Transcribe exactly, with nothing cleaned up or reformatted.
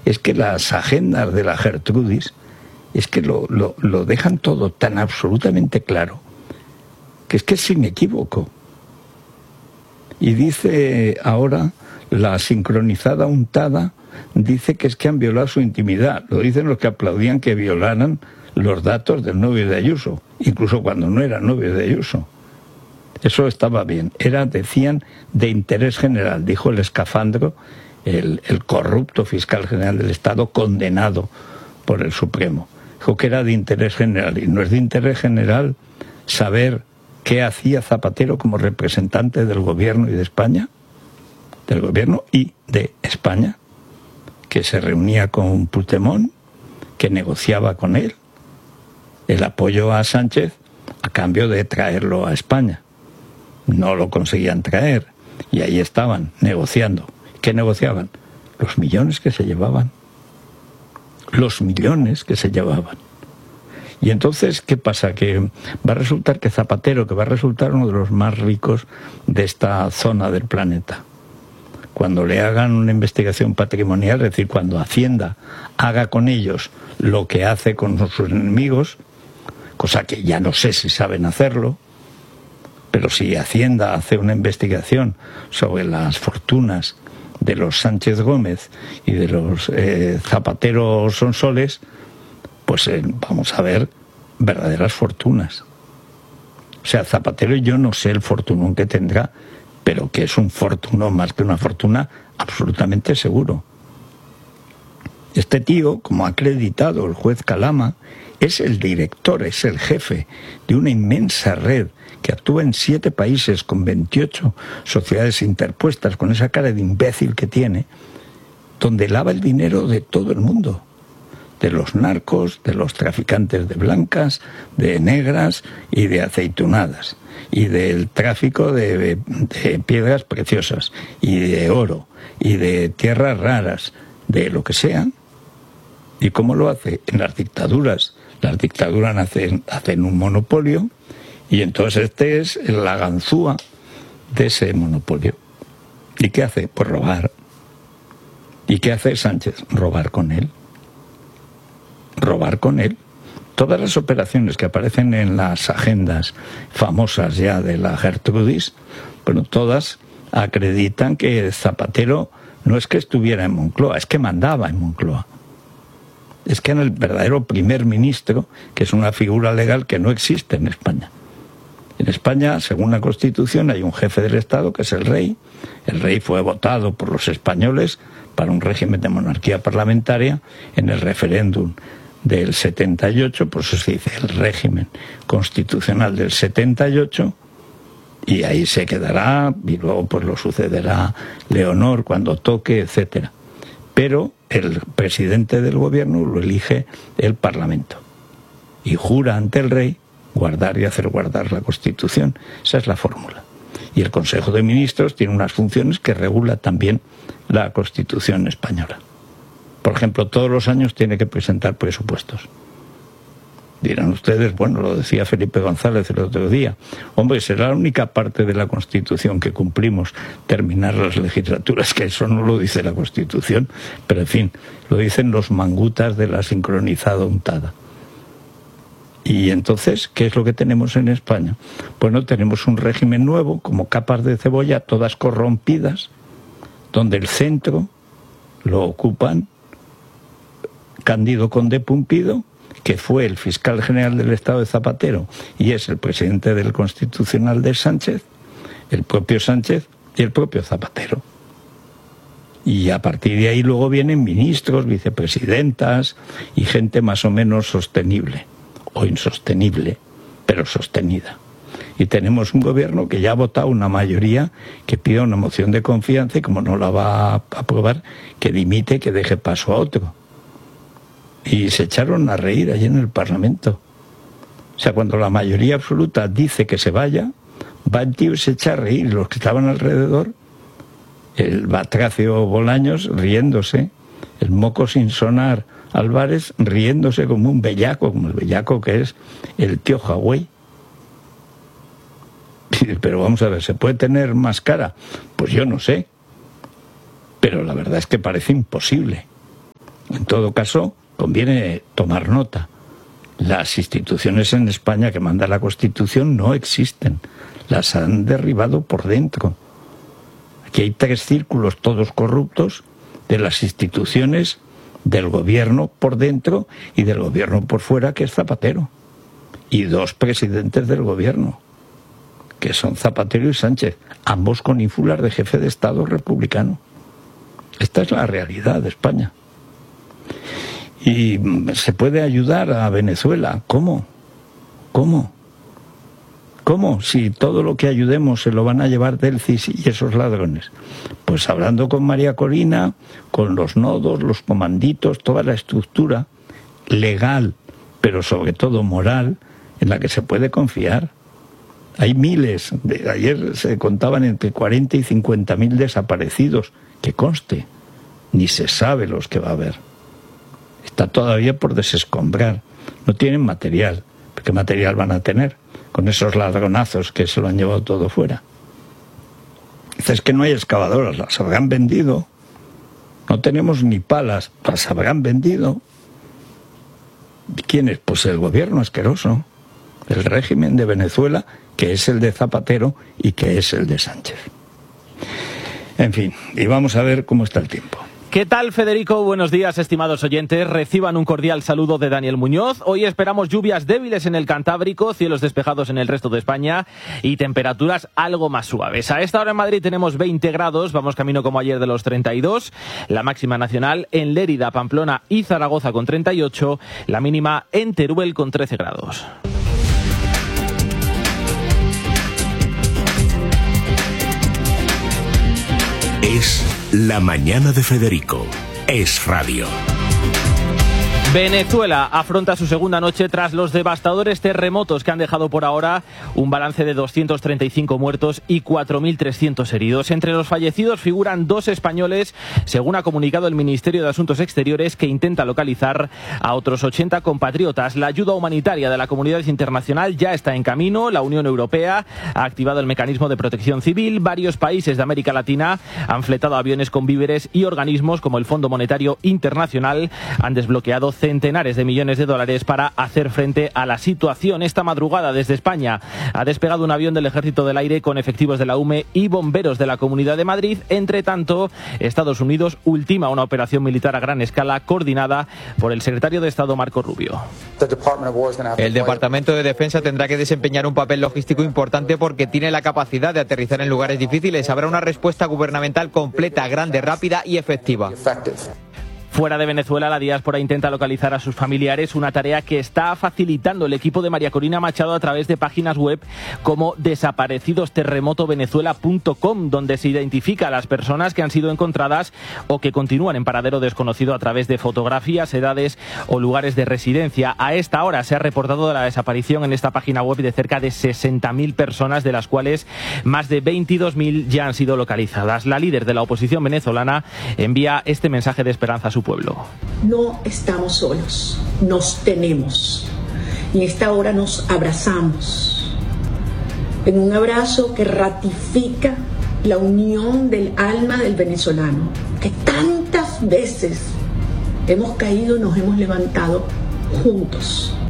es que las agendas de la Gertrudis es que lo, lo, lo dejan todo tan absolutamente claro, que es que es inequívoco. Y dice ahora la sincronizada untada, dice que es que han violado su intimidad. Lo dicen los que aplaudían que violaran los datos del novio de Ayuso, incluso cuando no era novio de Ayuso. Eso estaba bien. Era, decían, de interés general, dijo el escafandro, el, el corrupto fiscal general del Estado condenado por el Supremo. Dijo que era de interés general, y no es de interés general saber qué hacía Zapatero como representante del gobierno y de España, del gobierno y de España, que se reunía con Puigdemont, que negociaba con él el apoyo a Sánchez a cambio de traerlo a España. No lo conseguían traer y ahí estaban negociando. ¿Qué negociaban? Los millones que se llevaban. Los millones que se llevaban. Y entonces, ¿qué pasa? Que va a resultar que Zapatero, que va a resultar uno de los más ricos de esta zona del planeta, cuando le hagan una investigación patrimonial, es decir, cuando Hacienda haga con ellos lo que hace con sus enemigos, cosa que ya no sé si saben hacerlo, pero si Hacienda hace una investigación sobre las fortunas de los Sánchez Gómez y de los eh, Zapatero Sonsoles, pues eh, vamos a ver verdaderas fortunas. O sea, Zapatero, yo no sé el fortunón que tendrá, pero que es un fortunón más que una fortuna, absolutamente seguro. Este tío, como ha acreditado el juez Calama, es el director, es el jefe de una inmensa red que actúa en siete países con veintiocho sociedades interpuestas, con esa cara de imbécil que tiene, donde lava el dinero de todo el mundo, de los narcos, de los traficantes de blancas, de negras y de aceitunadas, y del tráfico de, de piedras preciosas, y de oro, y de tierras raras, de lo que sea. ¿Y cómo lo hace? En las dictaduras. Las dictaduras hacen, hacen un monopolio, y entonces este es la ganzúa de ese monopolio. ¿Y qué hace? Pues robar. ¿Y qué hace Sánchez? Robar con él. Robar con él. Todas las operaciones que aparecen en las agendas famosas ya de la Gertrudis, bueno, todas acreditan que Zapatero no es que estuviera en Moncloa, es que mandaba en Moncloa. Es que era el verdadero primer ministro, que es una figura legal que no existe en España. En España, según la Constitución, hay un jefe del Estado, que es el rey. El rey fue votado por los españoles para un régimen de monarquía parlamentaria en el referéndum del setenta y ocho, por eso se dice el régimen constitucional del setenta y ocho, y ahí se quedará, y luego pues lo sucederá Leonor cuando toque, etcétera. Pero el presidente del gobierno lo elige el Parlamento y jura ante el rey guardar y hacer guardar la Constitución. Esa es la fórmula. Y el Consejo de Ministros tiene unas funciones que regula también la Constitución española. Por ejemplo, todos los años tiene que presentar presupuestos. Dirán ustedes, bueno, lo decía Felipe González el otro día, hombre, será la única parte de la Constitución que cumplimos, terminar las legislaturas, que eso no lo dice la Constitución, pero en fin, lo dicen los mangutas de la sincronizada untada. Y entonces, ¿qué es lo que tenemos en España? Bueno, tenemos un régimen nuevo, como capas de cebolla, todas corrompidas, donde el centro lo ocupan Cándido Conde Pumpido, que fue el fiscal general del Estado de Zapatero y es el presidente del Constitucional de Sánchez, el propio Sánchez y el propio Zapatero. Y a partir de ahí luego vienen ministros, vicepresidentas y gente más o menos sostenible, o insostenible, pero sostenida. Y tenemos un gobierno que ya ha votado una mayoría que pide una moción de confianza y como no la va a aprobar, que dimite, que deje paso a otro. Y se echaron a reír allí en el Parlamento. O sea, cuando la mayoría absoluta dice que se vaya, va el tío y se echa a reír. Los que estaban alrededor, el Batracio Bolaños riéndose, el moco sin sonar Álvarez riéndose como un bellaco, como el bellaco que es el tío Hawái. Pero vamos a ver, ¿se puede tener más cara? Pues yo no sé. Pero la verdad es que parece imposible. En todo caso, conviene tomar nota. Las instituciones en España que manda la Constitución no existen. Las han derribado por dentro. Aquí hay tres círculos, todos corruptos, de las instituciones, del gobierno por dentro y del gobierno por fuera, que es Zapatero. Y dos presidentes del gobierno, que son Zapatero y Sánchez, ambos con ínfulas de jefe de Estado republicano. Esta es la realidad de España. Y se puede ayudar a Venezuela. ¿Cómo? ¿Cómo? ¿Cómo? Si todo lo que ayudemos se lo van a llevar Delcis y esos ladrones. Pues hablando con María Corina, con los nodos, los comanditos, toda la estructura legal, pero sobre todo moral, en la que se puede confiar. Hay miles, de, ayer se contaban entre cuarenta y cincuenta mil desaparecidos, que conste, ni se sabe los que va a haber. Está todavía por desescombrar, no tienen material. ¿Qué material van a tener con esos ladronazos que se lo han llevado todo fuera? Dices que no hay excavadoras, las habrán vendido. No tenemos ni palas, las habrán vendido. ¿Quién es? Pues el gobierno asqueroso, el régimen de Venezuela, que es el de Zapatero y que es el de Sánchez. En fin, y vamos a ver cómo está el tiempo. ¿Qué tal, Federico? Buenos días, estimados oyentes. Reciban un cordial saludo de Daniel Muñoz. Hoy esperamos lluvias débiles en el Cantábrico, cielos despejados en el resto de España y temperaturas algo más suaves. A esta hora en Madrid tenemos veinte grados, vamos camino como ayer de los treinta y dos. La máxima nacional en Lérida, Pamplona y Zaragoza con treinta y ocho. La mínima en Teruel con trece grados. Es La Mañana de Federico. Es radio. Venezuela afronta su segunda noche tras los devastadores terremotos que han dejado por ahora un balance de doscientos treinta y cinco muertos y cuatro mil trescientos heridos. Entre los fallecidos figuran dos españoles, según ha comunicado el Ministerio de Asuntos Exteriores, que intenta localizar a otros ochenta compatriotas. La ayuda humanitaria de la comunidad internacional ya está en camino. La Unión Europea ha activado el mecanismo de protección civil. Varios países de América Latina han fletado aviones con víveres y organismos como el Fondo Monetario Internacional han desbloqueado centenares de millones de dólares para hacer frente a la situación. Esta madrugada desde España ha despegado un avión del Ejército del Aire con efectivos de la U M E y bomberos de la Comunidad de Madrid. Entre tanto, Estados Unidos ultima una operación militar a gran escala coordinada por el secretario de Estado Marco Rubio. El Departamento de Defensa tendrá que desempeñar un papel logístico importante porque tiene la capacidad de aterrizar en lugares difíciles. Habrá una respuesta gubernamental completa, grande, rápida y efectiva. Fuera de Venezuela, la diáspora intenta localizar a sus familiares, una tarea que está facilitando el equipo de María Corina Machado a través de páginas web como desaparecidos terremoto venezuela punto com, donde se identifica a las personas que han sido encontradas o que continúan en paradero desconocido a través de fotografías, edades o lugares de residencia. A esta hora se ha reportado la desaparición en esta página web de cerca de sesenta mil personas, de las cuales más de veintidós mil ya han sido localizadas. La líder de la oposición venezolana envía este mensaje de esperanza a su pueblo. No estamos solos, nos tenemos. Y en esta hora nos abrazamos. En un abrazo que ratifica la unión del alma del venezolano, que tantas veces hemos caído y nos hemos levantado juntos.